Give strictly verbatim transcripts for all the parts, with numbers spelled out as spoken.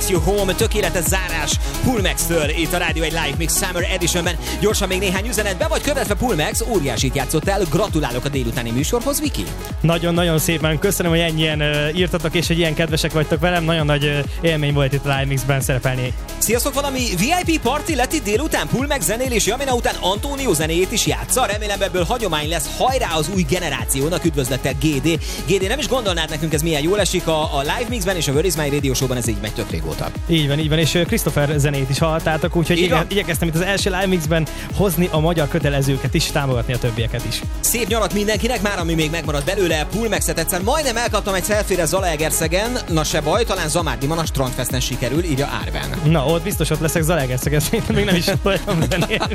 Takes You Home, tökéletes zárás Pulmax-től itt a Rádió egy Live Mix Summer Editionben. Gyorsan még néhány üzenet, be vagy követve Pulmax, óriásit játszottál, gratulálok a délutáni műsorhoz, Viki. Nagyon-nagyon szépen köszönöm, hogy ennyien uh, írtatok, és hogy ilyen kedvesek vagytok velem, nagyon nagy uh, élmény volt itt a Live Mixben szerepelni. Sziasztok, valami vé i pé party lett itt délután, Pulmax zenél, és Jamina után Antonio zenéjét is játsza, remélem ebből hagyomány lesz, hajrá az új generációnak, üdvözlettel gé dé. gé dé, nem is gondolnád nekünk ez milyen jól esik, a, a Live Mixben és a Where is My Radio Show-ban ez így megy tök régóta. Így van, így van, és Christopher zenét is hallottátok, úgyhogy igye, igyekeztem itt az első Live Mixben hozni a magyar kötelezőket is, támogatni a többieket is. Szép nyarat mindenkinek, már ami még megmaradt belőle, Pulmaxet egyszer majdnem elkaptam egy selfie-re Zalaegerszegen, na se baj, talán Zamárdiban a Strandfesten sikerül, írja Árven. Na, ott biztos ott leszek Zalaegerszegen, szerintem még nem is voltam zenélni.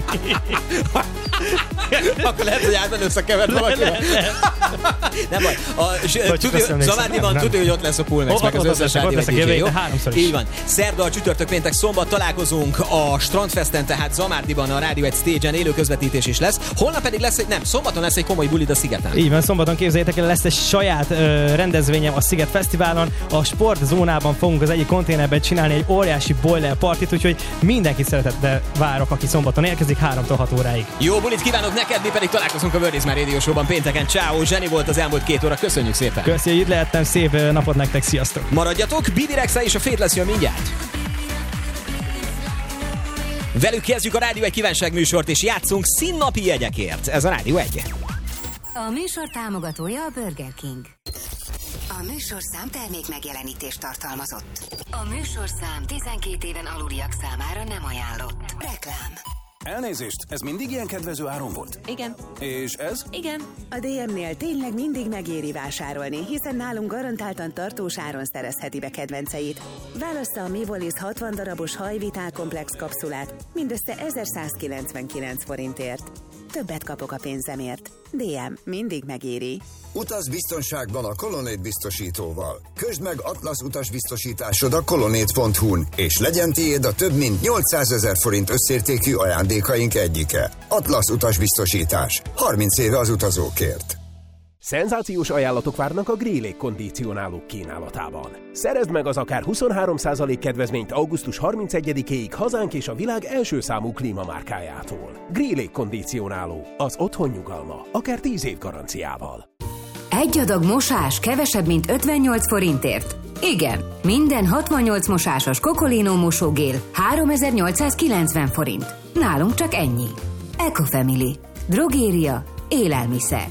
Akkor lehet, hogy Árven összekevert valakivel. Nem baj. Zamárdiban tudja, hogy ott lesz a Pulmax, meg az összes rádió egy dé jé, jó? Így van. Szerda, csütörtök, péntek, szombat találkozunk a Strandfesten, tehát Zamárdiban a Rádió egy Stage-en élő közvetítés is lesz. Holnap pedig lesz egy, nem, szombaton lesz egy komoly bulid a Szigeten. Így van, szombaton képzeljétek el, lesz egy saját ö, rendezvényem a Sziget Fesztiválon. A sportzónában fogunk az egyik konténerben csinálni egy óriási boiler partit, úgyhogy mindenki szeretettel várok, aki szombaton érkezik háromtól hat óráig. Jó bulit kívánok neked, mi pedig találkozunk a Where is My Radio Show-ban pénteken. Ciao, Zseni volt az elmúlt két óra, köszönjük szépen. Köszi, hogy itt lehettem, szép napot nektek, sziasztok. Maradjatok, Bibi Rexa és a Faithless jön mindjárt. Velük kezdjük a Rádió egy kívánságműsort, és játszunk színnapi jegyekért. Ez a Rádió egy. A műsor támogatója a Burger King. A műsorszám termék megjelenítést tartalmazott. A műsorszám tizenkét éven aluliak számára nem ajánlott. Reklám. Elnézést, ez mindig ilyen kedvező áron volt? Igen. És ez? Igen. A dé em-nél tényleg mindig megéri vásárolni, hiszen nálunk garantáltan tartós áron szerezheti be kedvenceit. Válassza a Mivolis hatvan darabos hajvitálkomplex kapszulát mindössze ezerszázkilencvenkilenc forintért. Többet kapok a pénzemért. dé em mindig megéri. Utaz biztonságban a Colonnade biztosítóval. Közd meg Atlasz utasbiztosításod a colonnade pont hu-n, és legyen tiéd a több mint nyolcszázezer forint összértékű ajándékaink egyike. Atlasz utasbiztosítás. harminc éve az utazókért. Szenzációs ajánlatok várnak a Grill légkondicionálók kínálatában. Szerezd meg az akár huszonhárom százalék kedvezményt augusztus harmincegyedikéig hazánk és a világ első számú klímamárkájától. Grill légkondicionáló, az otthon nyugalma, akár tíz év garanciával. Egy adag mosás kevesebb, mint ötvennyolc forintért? Igen, minden hatvannyolc mosásos Cocolino mosógél háromezer-nyolcszázkilencven forint. Nálunk csak ennyi. Ecofamily. Drogéria. Élelmiszer.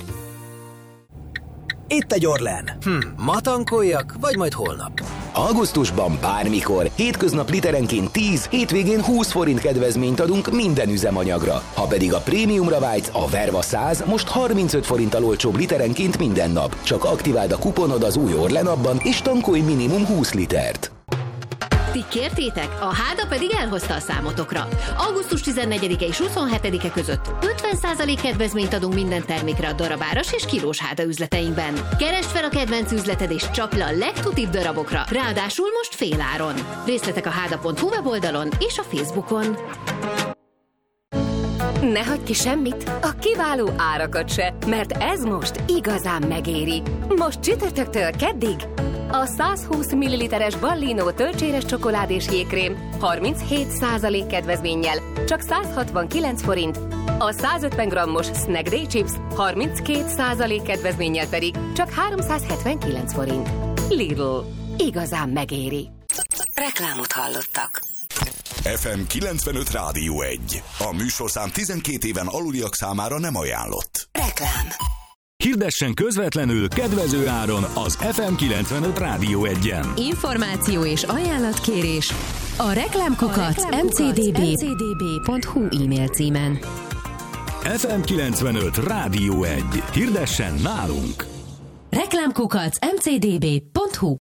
Itt egy Orlen. Hm, ma tankoljak, vagy majd holnap? Augusztusban bármikor, hétköznap literenként tíz, hétvégén húsz forint kedvezményt adunk minden üzemanyagra. Ha pedig a prémiumra vágysz, a Verva száz most harmincöt forinttal olcsóbb literenként minden nap. Csak aktiváld a kuponod az új Orlen appban, és tankolj minimum húsz litert. Ti kértétek, a Háda pedig elhozta a számotokra. augusztus tizennegyedike és huszonhetedike között ötven százalék kedvezményt adunk minden termékre a darabáras és kilós Háda üzleteinkben. Keresd fel a kedvenc üzleted és csapd le a legtutibb darabokra, ráadásul most féláron. Részletek a háda pont hu weboldalon és a Facebookon. Ne hagyj ki semmit, a kiváló árakat se, mert ez most igazán megéri. Most csütörtöktől keddig a százhúsz milliliteres Ballino tölcséres csokoládés jégkrém harminchét százalék kedvezménnyel csak száz hatvankilenc forint, a százötven grammos Snack Day Chips harminckét százalék kedvezménnyel pedig csak háromszázhetvenkilenc forint. Lidl. Igazán megéri. Reklámot hallottak. ef em kilencvenöt Rádió egy. A műsorszám tizenkét éven aluliak számára nem ajánlott. Reklám. Hirdessen közvetlenül kedvező áron az ef em kilencvenöt Rádió egyen. Információ és ajánlatkérés a reklámkukac em cé dé bé pont hu e-mail címen. ef em kilencvenöt Rádió egy. Hirdessen nálunk! reklámkukac em cé dé bé pont hu